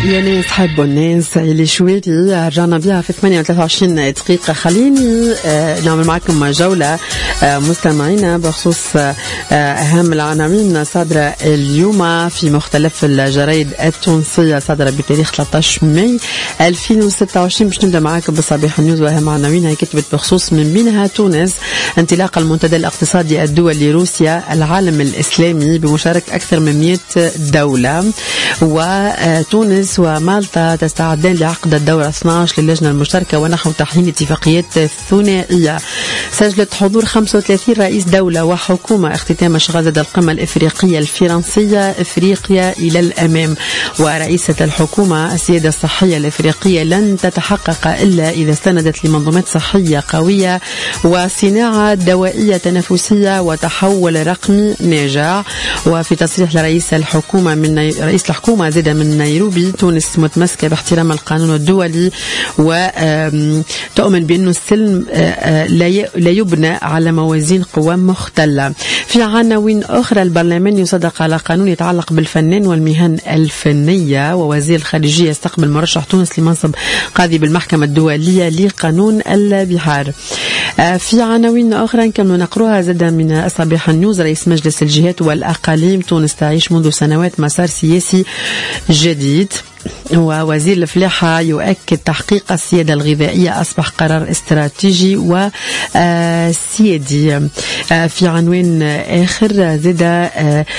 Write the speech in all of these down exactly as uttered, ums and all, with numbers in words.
يا ناس حبوا الناس اللي شويتي رجعنا بيها في ثمانية وثلاثة وعشرين دقيقة. خليني آه نعمل معكم جولة آه مستمعينا بخصوص آه أهم العناوين الصادرة اليوم في مختلف الجرائد التونسية صادرة بتاريخ ثلاثة عشر ماي ألفين وستة وعشرين. باش نبدأ معاكم بصباح النيوز وأهم عناوينها كتبت بخصوص من بينها تونس انطلاق المنتدى الاقتصادي الدولي روسيا العالم الإسلامي بمشاركة أكثر من مئة دولة، وتونس ومالطا تستعدان لعقد الدورة اثني عشر للجنة المشتركة ونحو تحسين اتفاقيات ثنائية. سجلت حضور خمسة وثلاثين رئيس دولة وحكومة اختتام مشغل القمة الإفريقية الفرنسية إفريقيا إلى الأمام. ورئيسة الحكومة السيادة الصحية الإفريقية لن تتحقق إلا إذا استندت لمنظومات صحية قوية وصناعة دوائية تنافسية وتحول رقمي ناجع. وفي تصريح لرئيس الحكومة من رئيس الحكومة زاد من نيروبي، تونس متمسكة باحترام القانون الدولي وتؤمن بأنه السلم لا يبنى على موازين قوى مختلة. في عناوين أخرى، البرلمان يصدق على قانون يتعلق بالفنان والمهن الفنية، ووزير الخارجية يستقبل مرشح تونس لمنصب قاضي بالمحكمة الدولية لقانون البحار. في عناوين أخرى نكمل نقروها زاد من صباح النيوز، رئيس مجلس الجهات والأقاليم، تونس تعيش منذ سنوات مسار سياسي جديد. ووزير الفلاحة يؤكد تحقيق السيادة الغذائية أصبح قرار استراتيجي وسيادي. في عنوان آخر زاد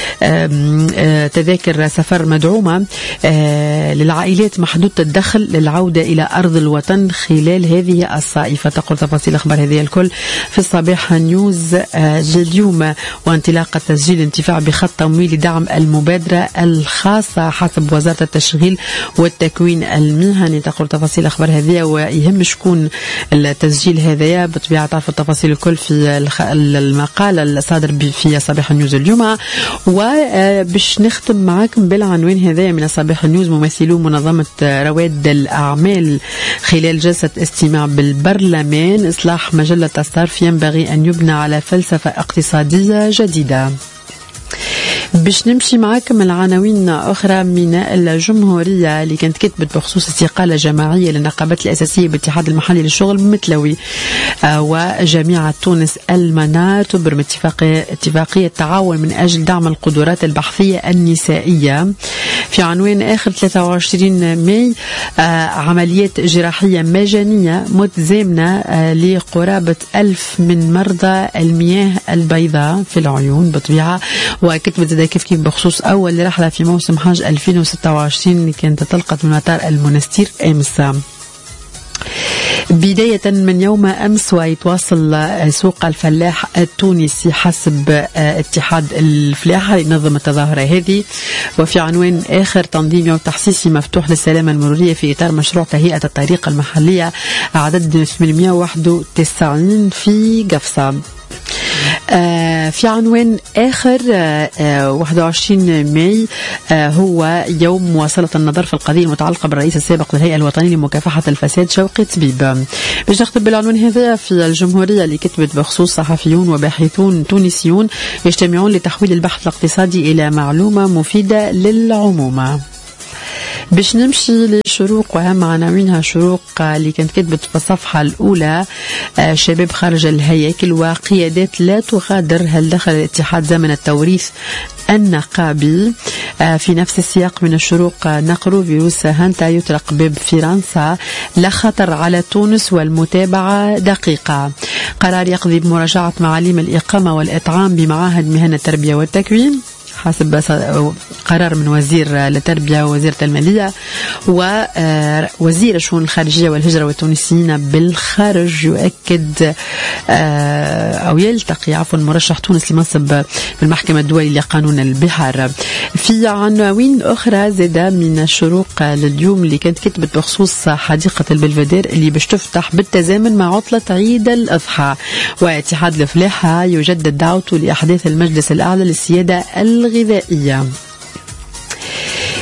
تذاكر سفر مدعومة للعائلات محدودة الدخل للعودة إلى أرض الوطن خلال هذه الصائفة. تقول تفاصيل أخبار هذه الكل في الصباح نيوز لليوم. وانطلاق تسجيل الانتفاع بخط تمويل لدعم المبادرة الخاصة حسب وزارة التشغيل والتكوين المهني. تقول تفاصيل أخبار هذه ويهم شكون التسجيل هذايا بطبيعة تعرف التفاصيل الكل في المقال الصادر في صباح النيوز اليوم. وباش نختم معاكم بالعنوان هذايا من صباح النيوز، ممثلو منظمة رواد الأعمال خلال جلسة استماع بالبرلمان، إصلاح مجلة الصرف ينبغي أن يبنى على فلسفة اقتصادية جديدة. باش نمشي معاكم العناوين أخرى من الجمهورية اللي كانت كتبت بخصوص استقالة جماعية للنقابات الأساسية بالاتحاد المحلي للشغل بمتلوي. آه وجامعة تونس المنار تبرم اتفاقية, اتفاقية تعاون من أجل دعم القدرات البحثية النسائية. في عنوان آخر ثلاثة وعشرين ماي، آه عمليات جراحية مجانية متزامنة آه لقرابة ألف من مرضى المياه البيضاء في العيون بطبيعة. وكتبت كيف كيف بخصوص أول رحلة في موسم حج ألفين وستة وعشرين اللي كانت تطلقت من مطار المنستير أمس. بداية من يوم أمس ويتواصل سوق الفلاح التونسي حسب اتحاد الفلاحة ينظم التظاهرة هذه. وفي عنوان آخر، تنظيم يوم تحسيسي مفتوح للسلامة المرورية في إطار مشروع تهيئة الطريق المحلية عدد ثمانمئة وواحد وتسعين في قفصة. آه في عنوان آخر آه واحد وعشرين ماي آه هو يوم مواصلة النظر في القضية المتعلقة بالرئيس السابق للهيئة الوطنية لمكافحة الفساد شوقي طبيب. باش نختم بالعنوان هذا في الجمهورية اللي كتبت بخصوص صحفيون وباحثون تونسيون يجتمعون لتحويل البحث الاقتصادي إلى معلومة مفيدة للعموم. باش نمشي لشروق وأهم عناوينها شروق اللي كانت كتبت في الصفحة الأولى، شباب خارج الهياكل وقيادات لا تغادر، هل دخل الاتحاد زمن التوريث النقابي. في نفس السياق من الشروق نقروا فيروس هانتا يطرق باب فرنسا، لا خطر على تونس والمتابعة دقيقة. قرار يقضي بمراجعة معاليم الإقامة والإطعام بمعاهد مهن التربية والتكوين حسب قرار من وزير التربية ووزيرة المالية. ووزير الشؤون الخارجية والهجرة والتونسيين بالخارج يؤكد أو يلتقي عفوا مرشح تونس لمنصب بالمحكمة الدولية لقانون البحار. في عناوين أخرى زاد من الشروق لليوم اللي كانت كتبت بخصوص حديقة البلفدير اللي باش تفتح بالتزامن مع عطلة عيد الأضحى. واتحاد الفلاحة يجدد دعوته لأحداث المجلس الأعلى للسيادة الغذائية.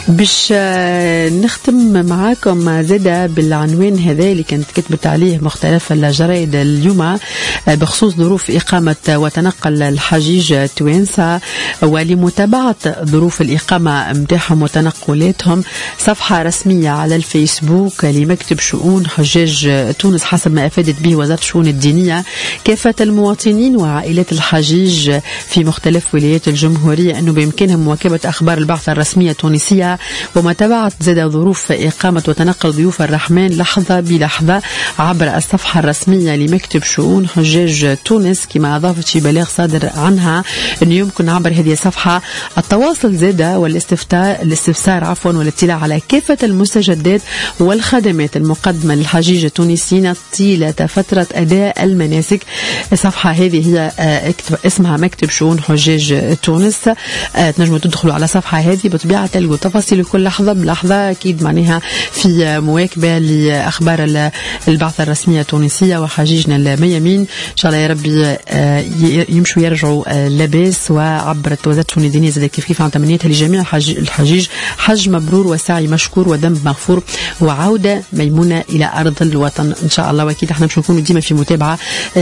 باش نختم معاكم زادة بالعنوان هذا اللي كانت كتبت عليه مختلف الجرائد اليوم بخصوص ظروف إقامة وتنقل الحجيج التوانسة، ولمتابعة ظروف الإقامة متاعهم وتنقلاتهم صفحة رسمية على الفيسبوك لمكتب شؤون حجاج تونس، حسب ما أفادت به وزارة الشؤون الدينية كافة المواطنين وعائلات الحجيج في مختلف ولايات الجمهورية أنه بإمكانهم مواكبة أخبار البعثة الرسمية التونسية ومتابعة زاد ظروف إقامة وتنقل ضيوف الرحمن لحظة بلحظة عبر الصفحة الرسمية لمكتب شؤون حجاج تونس. كما أضافت في بلاغ صادر عنها أنه يمكن عبر هذه الصفحة التواصل زاد والاستفسار الاستفسار عفوا والاطلاع على كافة المستجدات والخدمات المقدمة للحجيج التونسيين طيلة فترة أداء المناسك. الصفحة هذه هي اسمها مكتب شؤون حجاج تونس. تنجموا تدخلوا على صفحة هذه بطبيعة تلقوا تفاصيل كل لحظة بلحظة، أكيد معناها في مواكبة لأخبار البعثة الرسمية التونسية وحجيجنا الميامين. إن شاء الله يا ربي يمشوا يرجعوا لاباس. وعبرت وزارة الشؤون الدينية زاد كيف كيف عن تمنياتها لجميع الحجيج حج مبرور وسعي مشكور وذنب مغفور وعودة ميمونة إلى أرض الوطن إن شاء الله. وأكيد احنا مش نكونوا ديما في متابعة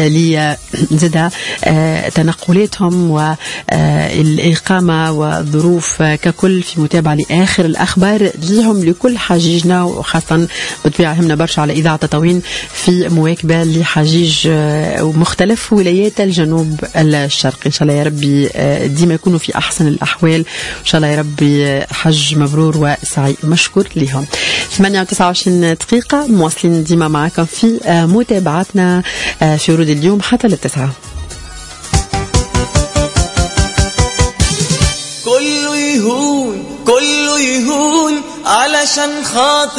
لزاد تنقلاتهم والإقامة والظروف ككل، في متابعة لآخر الأخبار ليهم لكل حجيجنا، وخاصة بطبيعة همنا برشا على إذاعة تطاوين في مواكبة لحجيج ومختلف ولايات الجنوب الشرقي. إن شاء الله يا ربي ديما يكونوا في أحسن الأحوال، إن شاء الله يا ربي حج مبرور وسعي مشكور لهم. ثمانية وتسعة وعشرين دقيقة مواصلين ديما معكم في متابعتنا في ورود اليوم حتى للتسعة. كله يهون كله يهون علشان خاطر